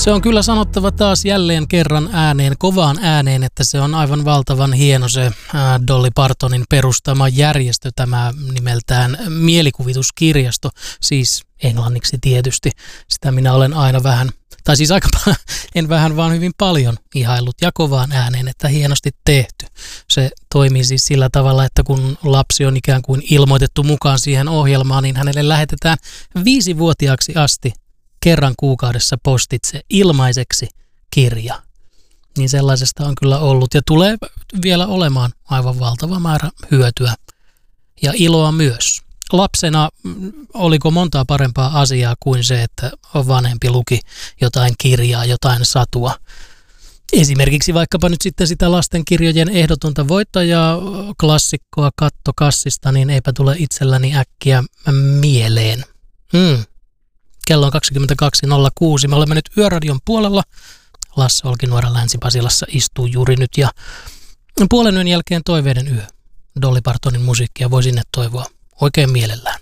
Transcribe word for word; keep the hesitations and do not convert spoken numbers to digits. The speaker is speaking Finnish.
Se on kyllä sanottava taas jälleen kerran ääneen, kovaan ääneen, että se on aivan valtavan hieno se Dolly Partonin perustama järjestö, tämä nimeltään Mielikuvituskirjasto, siis englanniksi tietysti. Sitä minä olen aina vähän, tai siis aika en vähän vaan hyvin paljon ihaillut ja kovaan ääneen, että hienosti tehty. Se toimii siis sillä tavalla, että kun lapsi on ikään kuin ilmoitettu mukaan siihen ohjelmaan, niin hänelle lähetetään viisivuotiaaksi asti kerran kuukaudessa postitse ilmaiseksi kirja. Niin sellaisesta on kyllä ollut ja tulee vielä olemaan aivan valtava määrä hyötyä ja iloa myös. Lapsena oliko montaa parempaa asiaa kuin se, että vanhempi luki jotain kirjaa, jotain satua. Esimerkiksi vaikkapa nyt sitten sitä lastenkirjojen ehdotonta voittajaa, klassikkoa Kattokassista, niin eipä tule itselläni äkkiä mieleen. Hmm. Kello on kaksikymmentäkaksi nolla kuusi. Me olemme nyt Yöradion puolella. Lasse Olkinuora Länsi-Pasilassa istuu juuri nyt ja puolen yön jälkeen toiveiden yö. Dolly Partonin musiikkia voi sinne toivoa oikein mielellään.